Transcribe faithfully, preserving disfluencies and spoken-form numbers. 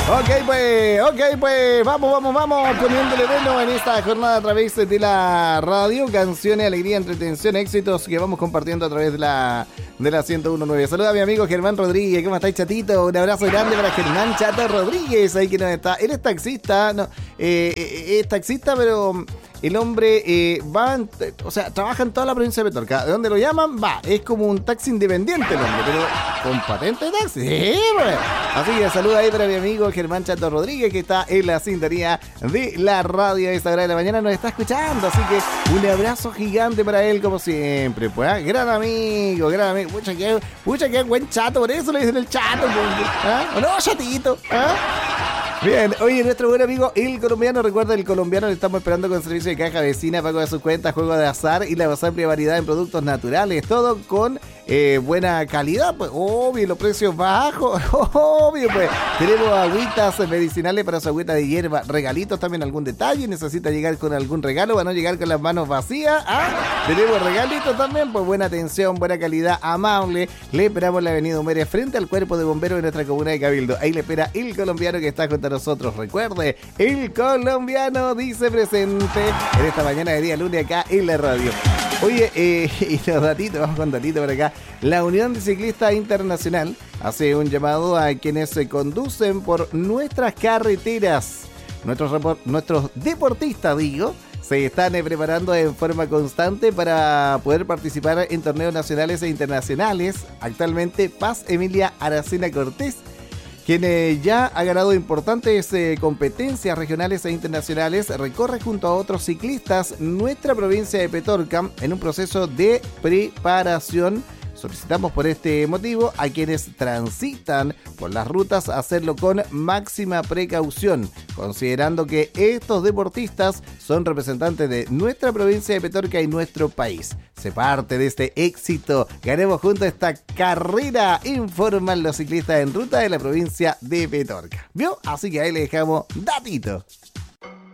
Ok, pues, ok, pues, vamos, vamos, vamos, poniéndole bueno en esta jornada a través de la radio, canciones, alegría, entretención, éxitos que vamos compartiendo a través de la, de la ciento uno punto nueve. Saluda a mi amigo Germán Rodríguez, ¿cómo estáis, chatito? Un abrazo grande para Germán Chato Rodríguez, ahí que nos está. Él es taxista, no, eh, eh, es taxista, pero el hombre eh, va, en, o sea, trabaja en toda la provincia de Petorca. ¿De dónde lo llaman? Va, es como un taxi independiente el hombre, pero con patente de taxi. Sí, pues. Así que saluda ahí para mi amigo Germán Chato Rodríguez, que está en la sintonía de la radio a esta hora de la mañana, nos está escuchando. Así que un abrazo gigante para él, como siempre. Pues, ¿eh? Gran amigo, gran amigo. Pucha que, pucha que buen chato, por eso le dicen el chato. ¿Ah? ¿O no, chatito? ¿Ah? Bien, oye, nuestro buen amigo el colombiano, recuerda, el colombiano le estamos esperando con servicio de caja vecina, pago de sus cuentas, juego de azar y la más amplia variedad en productos naturales, todo con eh, buena calidad, pues obvio, los precios bajos, obvio, pues tenemos agüitas medicinales para su agüita de hierba, regalitos también, algún detalle, necesita llegar con algún regalo, para no llegar con las manos vacías, ¿ah? Tenemos regalitos también, pues buena atención, buena calidad, amable, le esperamos en la avenida Humere frente al cuerpo de bomberos de nuestra comuna de Cabildo, ahí le espera el colombiano que está junto a nosotros. Recuerde, el colombiano dice presente en esta mañana de día lunes acá en la radio. Oye, eh, y los datitos, vamos con datitos por acá. La Unión de Ciclistas Internacional hace un llamado a quienes se conducen por nuestras carreteras. Nuestros, nuestros deportistas, digo, se están preparando en forma constante para poder participar en torneos nacionales e internacionales. Actualmente, Paz Emilia Aracena Cortés, quien eh, ya ha ganado importantes eh, competencias regionales e internacionales, recorre junto a otros ciclistas nuestra provincia de Petorca en un proceso de preparación. Solicitamos por este motivo a quienes transitan por las rutas hacerlo con máxima precaución, considerando que estos deportistas son representantes de nuestra provincia de Petorca y nuestro país. Se parte de este éxito. Ganemos juntos esta carrera, informan los ciclistas en ruta de la provincia de Petorca. ¿Vio? Así que ahí le dejamos datito.